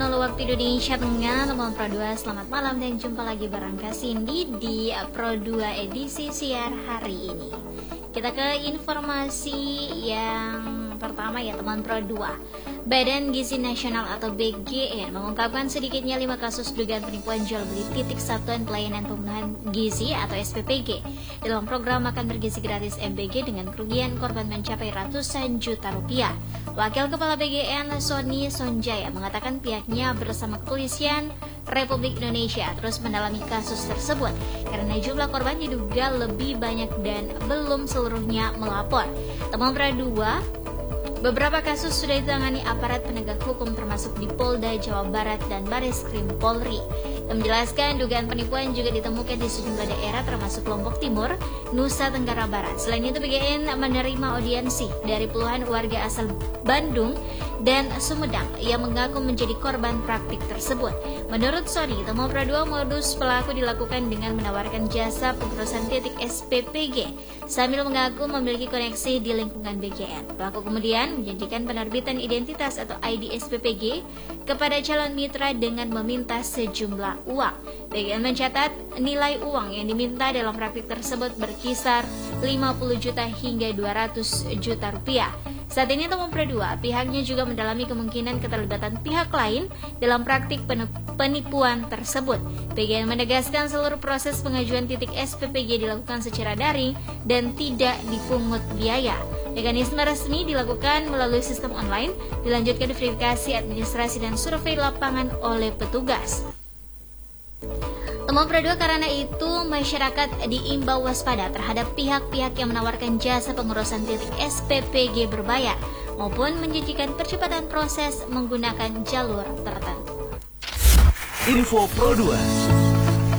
waktu Indonesia Tengah. Teman Pro 2, selamat malam dan jumpa lagi bareng Kak Cindy di Pro 2 edisi siar hari ini. Kita ke informasi yang pertama ya teman Pro 2. Badan Gizi Nasional atau BGN mengungkapkan sedikitnya 5 kasus dugaan penipuan jual beli titik satuan pelayanan pemenuhan gizi atau SPPG dalam program makan bergizi gratis MBG dengan kerugian korban mencapai ratusan juta rupiah. Wakil Kepala BGN Sony Sonjaya mengatakan pihaknya bersama Kepolisian Republik Indonesia terus mendalami kasus tersebut karena jumlah korban diduga lebih banyak dan belum seluruhnya melapor. Teman Pro 2, beberapa kasus sudah ditangani aparat penegak hukum termasuk di Polda Jawa Barat dan Bareskrim Polri. Yang menjelaskan dugaan penipuan juga ditemukan di sejumlah daerah termasuk Lombok Timur, Nusa Tenggara Barat. Selain itu BGN menerima audiensi dari puluhan warga asal Bandung dan Sumedang yang mengaku menjadi korban praktik tersebut. Menurut Sony, temuan Pro 2 modus pelaku dilakukan dengan menawarkan jasa pengurusan titik SPPG sambil mengaku memiliki koneksi di lingkungan BGN. Pelaku kemudian menjanjikan penerbitan identitas atau ID SPPG kepada calon mitra dengan meminta sejumlah uang. BGN mencatat nilai uang yang diminta dalam praktik tersebut berkisar 50 juta hingga 200 juta rupiah. Saat ini teman Pro 2, pihaknya juga mendalami kemungkinan keterlibatan pihak lain dalam praktik penipuan tersebut. BGN menegaskan seluruh proses pengajuan titik SPPG dilakukan secara daring dan tidak dipungut biaya. Mekanisme resmi dilakukan melalui sistem online, dilanjutkan verifikasi administrasi dan survei lapangan oleh petugas. Teman Pro 2, karena itu masyarakat diimbau waspada terhadap pihak-pihak yang menawarkan jasa pengurusan titik SPPG berbayar maupun menjanjikan percepatan proses menggunakan jalur tertentu. Info Pro 2.